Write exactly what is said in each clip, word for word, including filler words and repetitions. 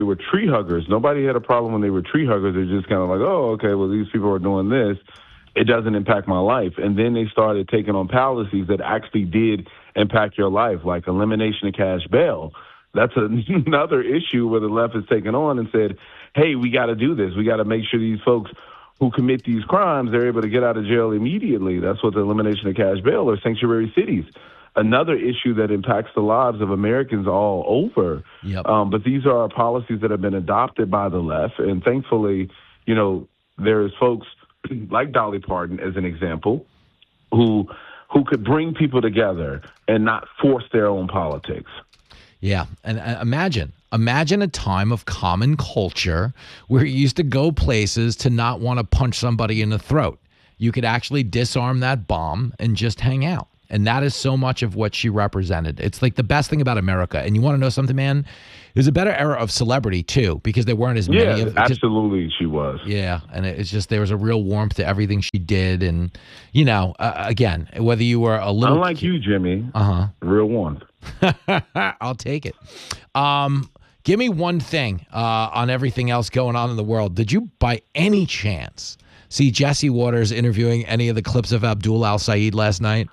they were tree huggers. Nobody had a problem when they were tree huggers. They're just kind of like, oh, okay, well, these people are doing this. It doesn't impact my life. And then they started taking on policies that actually did impact your life, like elimination of cash bail. That's a, another issue where the left has taken on and said, hey, we got to do this. We got to make sure these folks who commit these crimes, they're able to get out of jail immediately. That's what the elimination of cash bail or sanctuary cities. Another issue that impacts the lives of Americans all over. Yep. Um, but these are policies that have been adopted by the left. And thankfully, you know, there's folks like Dolly Parton, as an example, who who could bring people together and not force their own politics. Yeah. And uh, imagine, imagine a time of common culture where you used to go places to not want to punch somebody in the throat. You could actually disarm that bomb and just hang out. And that is so much of what she represented. It's like the best thing about America. And you want to know something, man? It was a better era of celebrity, too, because there weren't as many. Yeah, of, absolutely just, she was. Yeah, and it's just there was a real warmth to everything she did. And, you know, uh, again, whether you were a little... Unlike you, Jimmy. Uh-huh. Real warmth. I'll take it. Um, give me one thing uh, on everything else going on in the world. Did you, by any chance, see Jesse Waters interviewing any of the clips of Abdul Al-Sayed last night?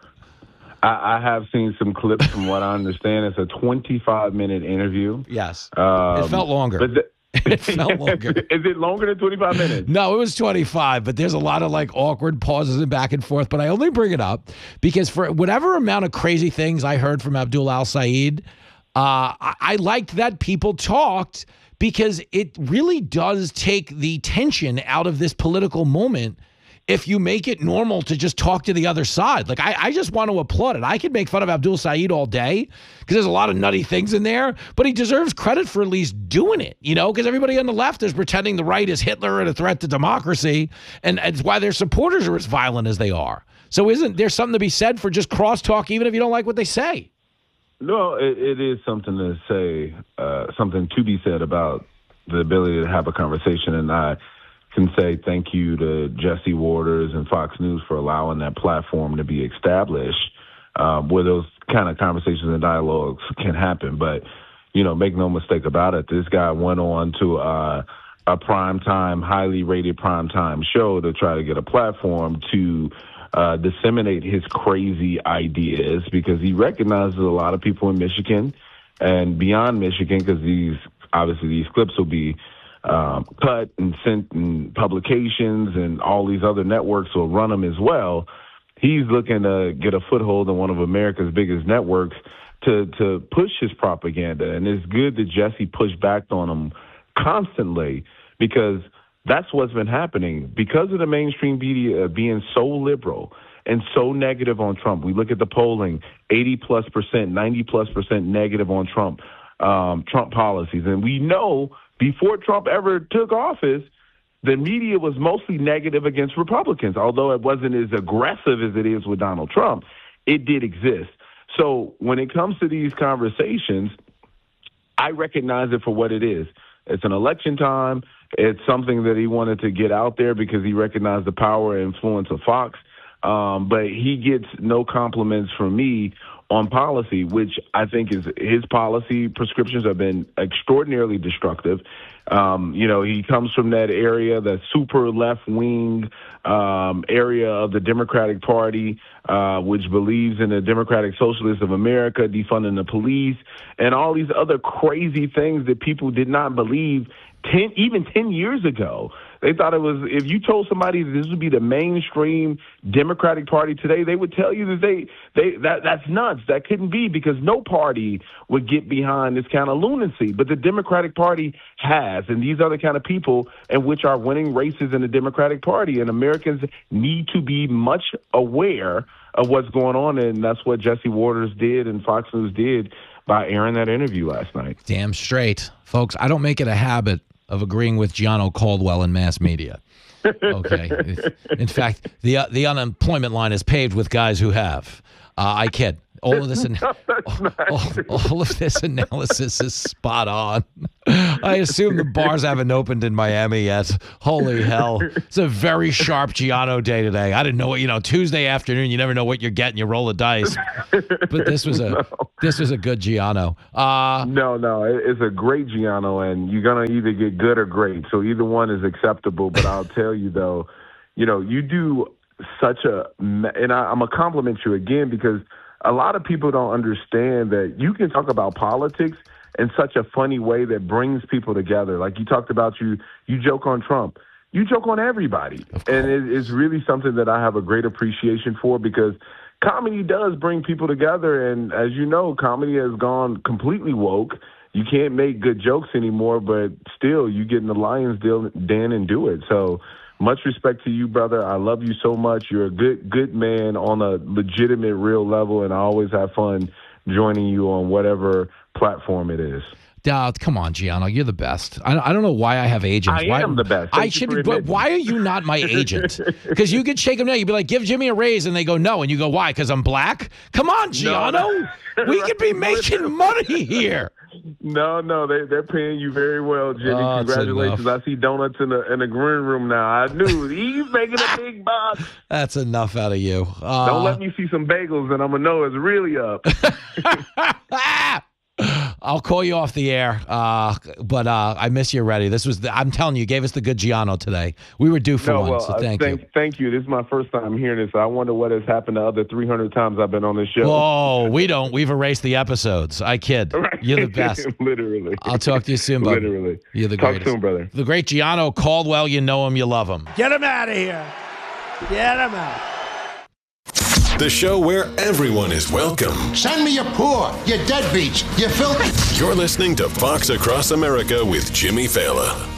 I, I have seen some clips. From what I understand, it's a twenty-five minute interview. Yes, um, it felt longer. But the, it felt longer. Is it longer than twenty-five minutes? No, it was twenty-five, but there's a lot of like awkward pauses and back and forth. But I only bring it up because for whatever amount of crazy things I heard from Abdul Al-Sayed, uh, I, I liked that people talked because it really does take the tension out of this political moment. If you make it normal to just talk to the other side. Like, I, I just want to applaud it. I could make fun of Abdul Sayed all day because there's a lot of nutty things in there, but he deserves credit for at least doing it, you know, because everybody on the left is pretending the right is Hitler and a threat to democracy, and it's why their supporters are as violent as they are. So isn't there something to be said for just crosstalk, even if you don't like what they say? No, it, it is something to say, uh, something to be said about the ability to have a conversation, and I can say thank you to Jesse Waters and Fox News for allowing that platform to be established um, where those kind of conversations and dialogues can happen. But, you know, make no mistake about it, this guy went on to uh, a primetime, highly rated primetime show to try to get a platform to uh, disseminate his crazy ideas because he recognizes a lot of people in Michigan and beyond Michigan because these, obviously these clips will be Um, cut and sent in publications and all these other networks will run them as well. He's looking to get a foothold in one of America's biggest networks to, to push his propaganda. And it's good that Jesse pushed back on him constantly because that's what's been happening. Because of the mainstream media being so liberal and so negative on Trump, we look at the polling, eighty plus percent, ninety plus percent negative on Trump, um, Trump policies. And we know before Trump ever took office, the media was mostly negative against Republicans. Although it wasn't as aggressive as it is with Donald Trump, it did exist. So when it comes to these conversations, I recognize it for what it is. It's an election time. It's something that he wanted to get out there because he recognized the power and influence of Fox. Um, but he gets no compliments from me on policy, which I think is his policy prescriptions have been extraordinarily destructive. Um, you know, he comes from that area, that super left-wing um, area of the Democratic Party, uh, which believes in the Democratic Socialists of America, defunding the police, and all these other crazy things that people did not believe ten, even ten years ago. They thought it was, if you told somebody that this would be the mainstream Democratic Party today, they would tell you that they, they that that's nuts. That couldn't be because no party would get behind this kind of lunacy. But the Democratic Party has, and these are the kind of people in which are winning races in the Democratic Party. And Americans need to be much aware of what's going on, and that's what Jesse Waters did and Fox News did by airing that interview last night. Damn straight. Folks, I don't make it a habit of agreeing with Gianno Caldwell in mass media. Okay. In fact, the uh, the unemployment line is paved with guys who have. Uh, I kid. All of this, an- No, that's not all, true. all of this analysis is spot on. I assume the bars haven't opened in Miami yet. Holy hell! It's a very sharp Gianno day today. I didn't know what you know. Tuesday afternoon, you never know what you're getting. You roll a dice, but this was a No. this was a good Gianno. Uh, No, no, it- it's a great Gianno, and you're gonna either get good or great. So either one is acceptable. But I'll tell you though, you know, you do such a, and I, I'm gonna compliment you again because a lot of people don't understand that you can talk about politics in such a funny way that brings people together. Like you talked about, you you joke on Trump, you joke on everybody, and it, it's really something that I have a great appreciation for because comedy does bring people together. And as you know, comedy has gone completely woke. You can't make good jokes anymore, but still, you get in the lion's den and do it. So much respect to you, brother. I love you so much. You're a good, good man on a legitimate, real level, and I always have fun joining you on whatever platform it is. Uh, come on, Gianno, you're the best. I, I don't know why I have agents. I why, am the best. Thank I you should for be, but admitting. why are you not my agent? Because you could shake them down. You'd be like, give Jimmy a raise, and they go no, and you go, why? Because I'm black. Come on, Gianno. no. We could be making money here. No, no, they, they're paying you very well, Jimmy. Oh, that's Congratulations. enough. I see donuts in the in the green room now. I knew he's making a big box. That's enough out of you. Uh, Don't let me see some bagels, and I'm going to know it's really up. I'll call you off the air, uh, but uh, I miss you already. This was, the, I'm telling you, you gave us the good Gianno today. We were due for No, one, well, so uh, thank, thank you. Thank you. This is my first time hearing this. I wonder what has happened the other three hundred times I've been on this show. Oh, we don't. We've erased the episodes. I kid. Right. You're the best. Literally. I'll talk to you soon, buddy. Literally. You're the Talk greatest. soon, brother. The great Gianno Caldwell. You know him, you love him. Get him out of here. Get him out. The show where everyone is welcome. Send me your poor, your deadbeats, you filthy. You're listening to Fox Across America with Jimmy Fallon.